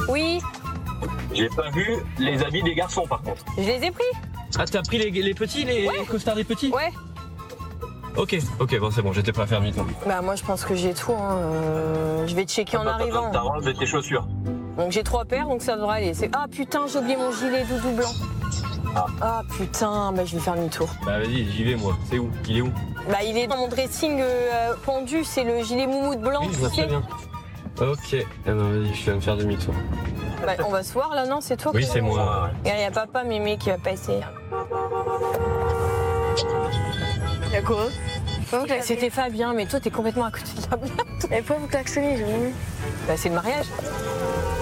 Oui, J'ai pas vu les habits des garçons par contre. je les ai pris. Ah, t'as pris les petits, les costards des petits? Ouais. Ok, bon, c'est bon, j'étais prêt à faire demi-tour. Bah moi je pense que j'ai tout. Hein. Je vais checker en arrivant. T'as enlevé tes chaussures. Donc j'ai 3 paires, donc ça devrait aller. Ah putain, j'ai oublié mon gilet doudou blanc. Ah putain, bah je vais faire demi-tour. Bah vas-y, j'y vais moi. C'est où? Il est où? Bah il est dans mon dressing pendu, c'est le gilet moumoute blanc. Oui, je vois tu très sais. bien. Ok, ah non, vas-y, je viens de faire demi-tour. Bah, on va se voir là, non? C'est toi Oui, qui c'est vas- moi. Regarde, il y a papa, mémé qui va passer. Y'a quoi? C'était Fabien, mais toi t'es complètement à côté de la blague. Et pourquoi vous klaxonnez? Bah c'est le mariage.